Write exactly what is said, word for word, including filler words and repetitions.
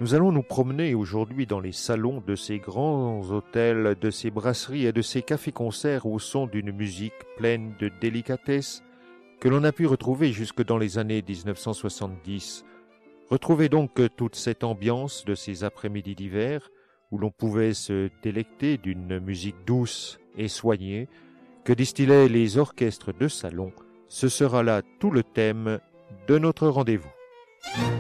Nous allons nous promener aujourd'hui dans les salons de ces grands hôtels, de ces brasseries et de ces cafés-concerts au son d'une musique pleine de délicatesse que l'on a pu retrouver jusque dans les années dix-neuf cent soixante-dix. Retrouvez donc toute cette ambiance de ces après-midi d'hiver où l'on pouvait se délecter d'une musique douce et soignée que distillaient les orchestres de salon. Ce sera là tout le thème de notre rendez-vous.